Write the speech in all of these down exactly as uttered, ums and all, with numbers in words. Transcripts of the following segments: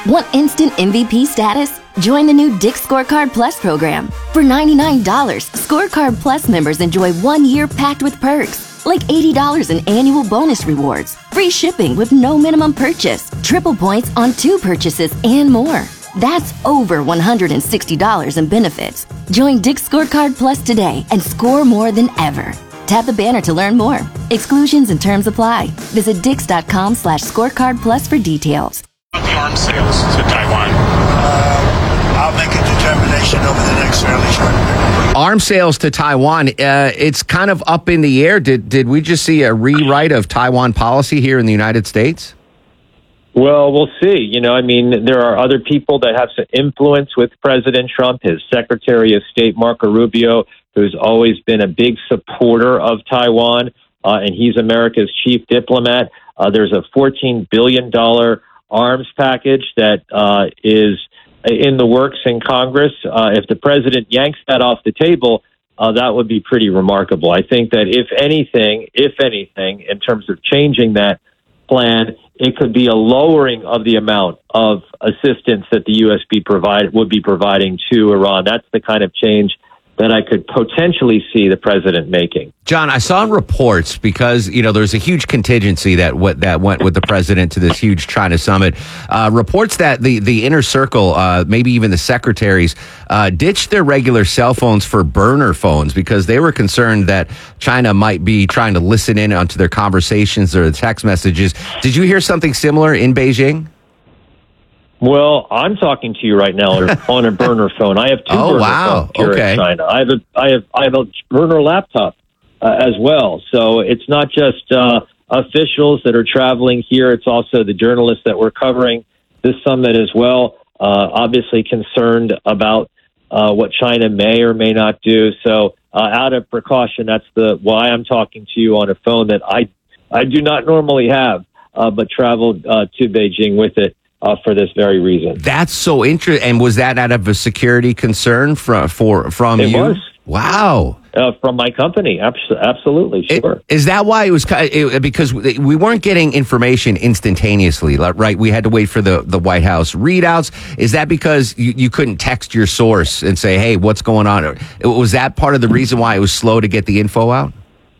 Want instant M V P status? Join the new Dick's Scorecard Plus program. For ninety-nine dollars, Scorecard Plus members enjoy one year packed with perks, like eighty dollars in annual bonus rewards, free shipping with no minimum purchase, triple points on two purchases, and more. That's over one hundred sixty dollars in benefits. Join Dick's Scorecard Plus today and score more than ever. Tap the banner to learn more. Exclusions and terms apply. Visit dix.com slash scorecard plus for details. The arms sales to Taiwan. Uh, I'll make a determination over the next fairly short period. Arms sales to Taiwan, uh, it's kind of up in the air. Did did we just see a rewrite of Taiwan policy here in the United States? Well, we'll see. You know, I mean, there are other people that have some influence with President Trump. His Secretary of State, Marco Rubio, who's always been a big supporter of Taiwan, uh, and he's America's chief diplomat. Uh, there's a fourteen billion dollars arms package that uh, is in the works in Congress. Uh, if the president yanks that off the table, uh, that would be pretty remarkable. I think that if anything, if anything, in terms of changing that plan, it could be a lowering of the amount of assistance that the U S be provide would be providing to Iran. That's the kind of change that I could potentially see the president making. John, I saw in reports, because, you know, there's a huge contingency that what that went with the president to this huge China summit. Uh, reports that the, the inner circle, uh, maybe even the secretaries, uh, ditched their regular cell phones for burner phones because they were concerned that China might be trying to listen in onto their conversations or the text messages. Did you hear something similar in Beijing? Well, I'm talking to you right now on a burner phone. I have two oh, burner wow. phones here okay. in China. I have a, I have, I have a burner laptop uh, as well. So it's not just uh, officials that are traveling here. It's also the journalists that we're covering this summit as well. Uh, obviously concerned about uh, what China may or may not do. So uh, out of precaution, that's the why I'm talking to you on a phone that I I do not normally have, uh, but traveled uh, to Beijing with it. Uh, for this very reason. That's so interesting. And was that out of a security concern from for from it you? Was. Wow. Uh, from my company, Abs- absolutely, sure. It, is that why it was? It, because we weren't getting information instantaneously, right? We had to wait for the, the White House readouts. Is that because you, you couldn't text your source and say, "Hey, what's going on"? Was that part of the reason why it was slow to get the info out?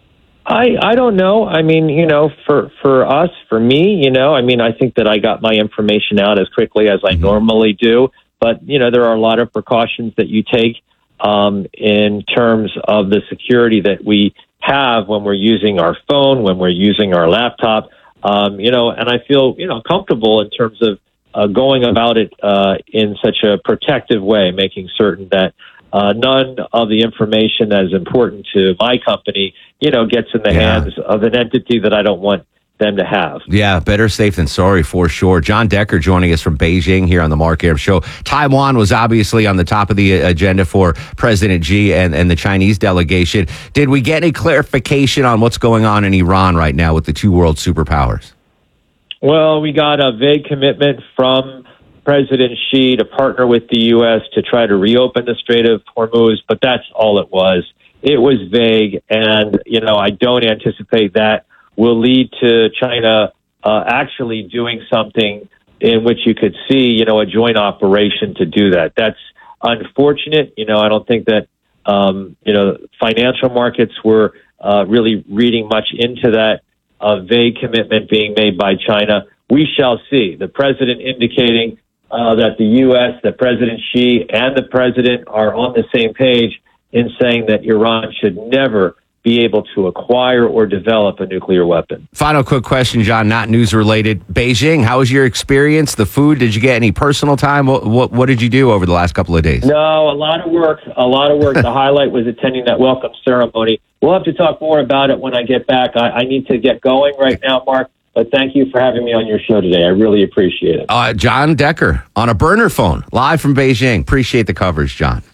I, I don't know. I mean, you know, for, for us, for me, you know, I mean, I think that I got my information out as quickly as I mm-hmm. normally do. But, you know, there are a lot of precautions that you take um, in terms of the security that we have when we're using our phone, when we're using our laptop, um, you know, and I feel, you know, comfortable in terms of uh, going about it uh, in such a protective way, making certain that Uh, none of the information that is important to my company, you know, gets in the yeah. hands of an entity that I don't want them to have. Yeah, better safe than sorry for sure. John Decker joining us from Beijing here on the Mark Arum Show. Taiwan was obviously on the top of the agenda for President Xi and, and the Chinese delegation. Did we get any clarification on what's going on in Iran right now with the two world superpowers? Well, we got a vague commitment from President Xi to partner with the U S to try to reopen the Strait of Hormuz, but that's all it was. It was vague, and, you know, I don't anticipate that will lead to China uh, actually doing something in which you could see, you know, a joint operation to do that. That's unfortunate. You know, I don't think that, um, you know, financial markets were uh, really reading much into that uh, vague commitment being made by China. We shall see. The president indicating Uh, that the U S, that President Xi and the president are on the same page in saying that Iran should never be able to acquire or develop a nuclear weapon. Final quick question, John, not news related. Beijing, how was your experience? The food, did you get any personal time? What, what, what did you do over the last couple of days? No, a lot of work, a lot of work. The highlight was attending that welcome ceremony. We'll have to talk more about it when I get back. I, I need to get going right now, Mark. But thank you for having me on your show today. I really appreciate it. Uh, John Decker on a burner phone, live from Beijing. Appreciate the coverage, John.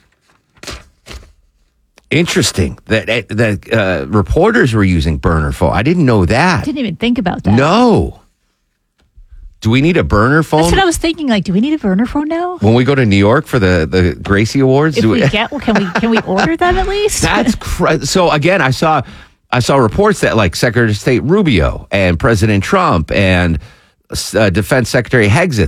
Interesting that that uh, reporters were using burner phone. I didn't know that. Didn't even think about that. No. Do we need a burner phone? That's what I was thinking. Like, do we need a burner phone now? When we go to New York for the, the Gracie Awards? If do we, we get, well, can we can we order them at least? That's cra- so. Again, I saw. I saw reports that like Secretary of State Rubio and President Trump and uh, Defense Secretary Hegseth